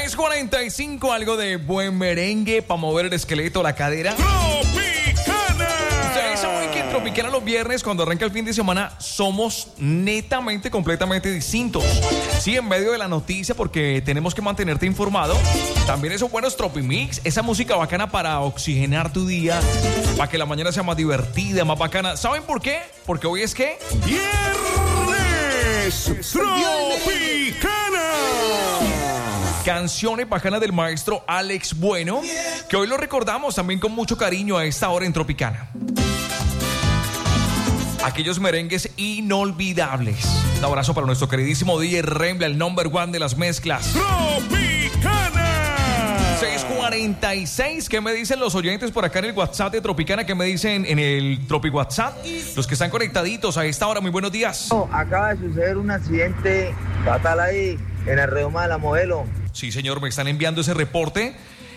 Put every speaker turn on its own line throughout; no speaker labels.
6:45, algo de buen merengue para mover el esqueleto, la cadera.
Tropicana.
Ustedes saben que en Tropicana los viernes, cuando arranca el fin de semana, somos netamente, completamente distintos. Sí, en medio de la noticia, porque tenemos que mantenerte informado. También esos buenos Tropimix, esa música bacana para oxigenar tu día, para que la mañana sea más divertida, más bacana. ¿Saben por qué? Porque hoy es que...
¡Viernes Tropicana!
Canciones bacanas del maestro Alex Bueno, que hoy lo recordamos también con mucho cariño a esta hora en Tropicana. Aquellos merengues inolvidables. Un abrazo para nuestro queridísimo DJ Rembla, el number one de las mezclas.
¡Tropicana!
6:46, ¿qué me dicen los oyentes por acá en el WhatsApp de Tropicana? ¿Qué me dicen en el Tropi WhatsApp? Los que están conectaditos a esta hora, muy buenos días.
Acaba de suceder un accidente fatal ahí en el Redoma de la Modelo.
Sí, señor, me están enviando ese reporte.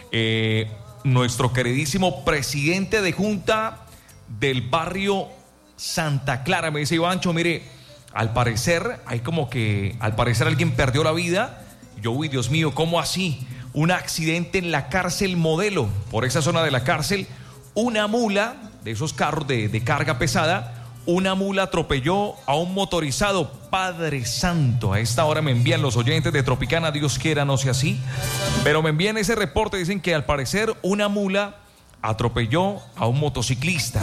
Nuestro queridísimo presidente de Junta del barrio Santa Clara me dice: Ivancho, mire, al parecer alguien perdió la vida. Yo, uy, Dios mío, ¿cómo así? Un accidente en la cárcel Modelo. Por esa zona de la cárcel, una mula de esos carros de carga pesada, una mula atropelló a un motorizado. Padre Santo, a esta hora me envían los oyentes de Tropicana, Dios quiera no sea así, pero me envían ese reporte, dicen que al parecer una mula atropelló a un motociclista.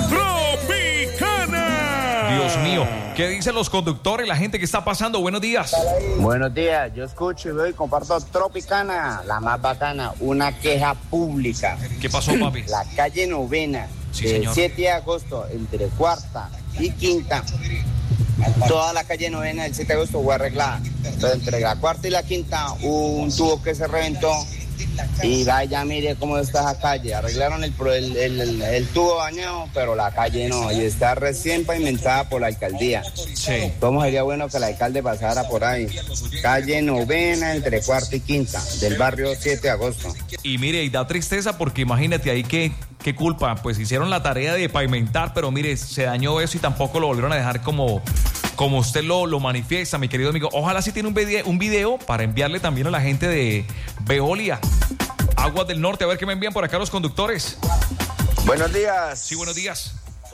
¡Tropicana!
Dios mío, ¿qué dicen los conductores, la gente que está pasando? Buenos días.
Buenos días, yo escucho y veo y comparto Tropicana, la más bacana, una queja pública.
¿Qué pasó, papi?
La calle Novena,
Sí,
del
señor.
7 de agosto, entre cuarta y quinta. Toda la calle Novena del 7 de agosto fue arreglada. Pero entre la cuarta y la quinta hubo un tubo que se reventó. Y vaya, mire cómo está esa calle. Arreglaron el tubo dañado, pero la calle no. Y está recién pavimentada por la alcaldía.
Sí.
¿Cómo sería bueno que el alcalde pasara por ahí? Calle Novena, entre cuarta y quinta, del barrio 7 de agosto.
Y mire, y da tristeza porque imagínate ahí qué culpa, pues hicieron la tarea de pavimentar, pero mire, se dañó eso y tampoco lo volvieron a dejar como usted lo manifiesta, mi querido amigo. Ojalá sí tiene un video para enviarle también a la gente de Veolia, Aguas del Norte, a ver qué me envían por acá los conductores.
Buenos días.
Sí, buenos días.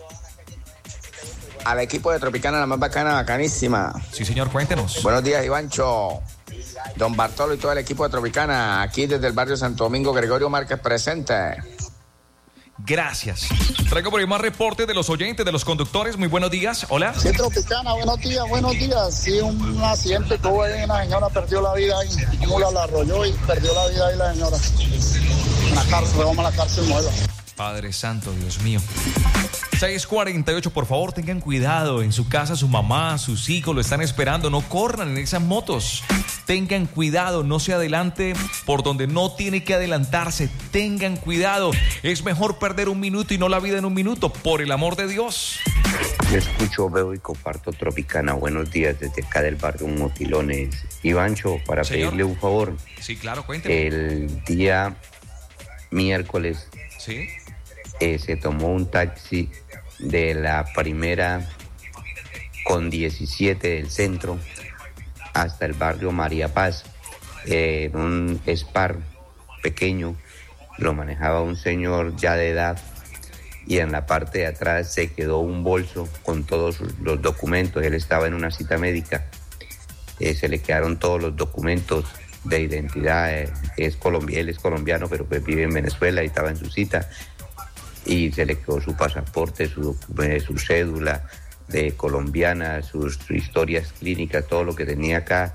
Al equipo de Tropicana, la más bacana, bacanísima.
Sí, señor, cuéntenos.
Buenos días, Ivancho, don Bartolo y todo el equipo de Tropicana, aquí desde el barrio Santo Domingo, Gregorio Márquez presente.
Gracias. Traigo por ahí más reportes de los oyentes, de los conductores. Muy buenos días. Hola.
Sí, Tropicana, buenos días, buenos días. Sí, un accidente que hubo ahí, una señora perdió la vida ahí, una mula la arrolló y perdió la vida ahí la señora. En la cárcel, vamos a la cárcel Modelo.
Padre Santo, Dios mío. 6:48, por favor, tengan cuidado. En su casa, su mamá, sus hijos lo están esperando. No corran en esas motos. Tengan cuidado, no se adelante por donde no tiene que adelantarse. Tengan cuidado. Es mejor perder un minuto y no la vida en un minuto, por el amor de Dios.
Yo escucho, veo y comparto Tropicana. Buenos días desde acá del barrio Motilones. Ivancho, para
Señor.
pedirle un favor.
Sí, claro, cuénteme.
El día miércoles
Sí.
se tomó un taxi de la primera con 17 del centro hasta el barrio María Paz, un Spar pequeño, lo manejaba un señor ya de edad y en la parte de atrás se quedó un bolso con todos los documentos. Él estaba en una cita médica, se le quedaron todos los documentos de identidad. Él es colombiano, pero pues vive en Venezuela y estaba en su cita, y se le quedó su pasaporte, su cédula de colombiana, sus historias clínicas, todo lo que tenía acá,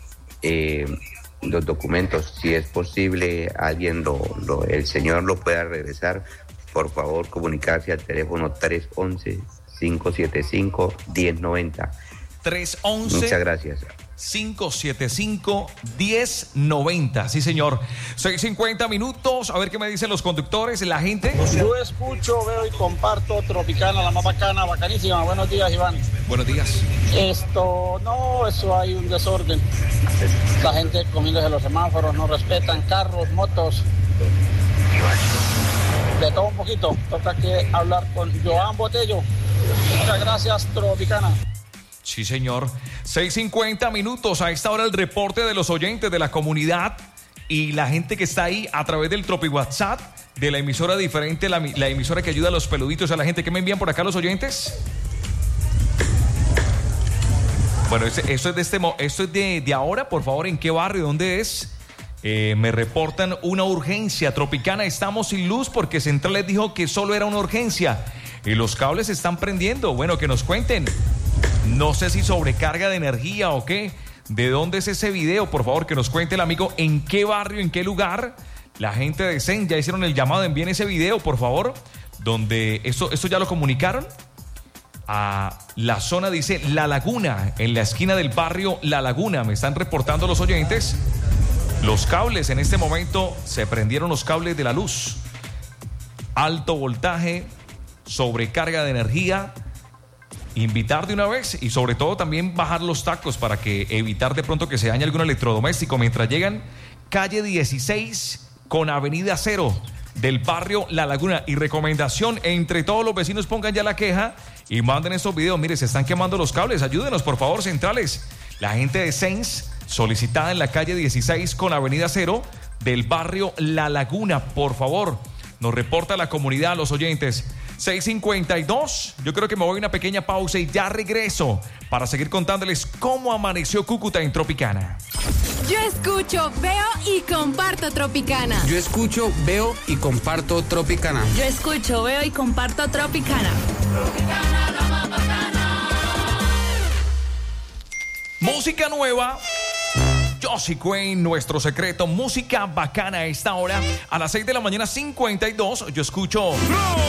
los documentos. Si es posible, alguien el señor lo pueda regresar, por favor comunicarse al teléfono 311-575-1090.
311.
Muchas gracias.
575-1090. Sí, señor. 6:50 minutos. A ver qué me dicen los conductores, la gente.
Yo escucho, veo y comparto Tropicana, la más bacana, bacanísima. Buenos días, Iván.
Buenos días.
Eso hay un desorden. La gente comiéndose los semáforos, no respetan carros, motos. De todo un poquito. Toca que hablar con Joan Botello. Muchas gracias, Tropicana.
Sí, señor. 6:50 minutos. A esta hora el reporte de los oyentes de la comunidad y la gente que está ahí a través del Tropi WhatsApp de la emisora diferente, la emisora que ayuda a los peluditos, a la gente que me envían por acá los oyentes. Bueno, esto es de ahora, por favor, ¿en qué barrio? ¿Dónde es? Me reportan una urgencia. Tropicana, estamos sin luz porque Centrales dijo que solo era una urgencia y los cables se están prendiendo. Bueno, que nos cuenten. No sé si sobrecarga de energía o qué. ¿De dónde es ese video? Por favor, que nos cuente el amigo en qué barrio, en qué lugar. La gente de CEN ya hicieron el llamado, envíen ese video, por favor. Donde esto ya lo comunicaron. A la zona, dice La Laguna, en la esquina del barrio La Laguna. Me están reportando los oyentes. Los cables, en este momento se prendieron los cables de la luz. Alto voltaje, sobrecarga de energía. Invitar de una vez y sobre todo también bajar los tacos para que evitar de pronto que se dañe algún electrodoméstico. Mientras llegan calle 16 con avenida 0 del barrio La Laguna. Y recomendación, entre todos los vecinos pongan ya la queja y manden estos videos. Mire, se están quemando los cables, ayúdenos por favor, Centrales. La gente de Sens solicitada en la calle 16 con avenida 0 del barrio La Laguna, por favor. Nos reporta la comunidad, los oyentes. 6:52, yo creo que me voy a una pequeña pausa y ya regreso para seguir contándoles cómo amaneció Cúcuta en Tropicana.
Yo escucho, veo y comparto Tropicana.
Yo escucho, veo y comparto Tropicana.
Yo escucho, veo y comparto Tropicana. Tropicana, la más bacana.
Música nueva. Josie Quinn, nuestro secreto, música bacana a esta hora. A las 6 de la mañana, 52, yo escucho...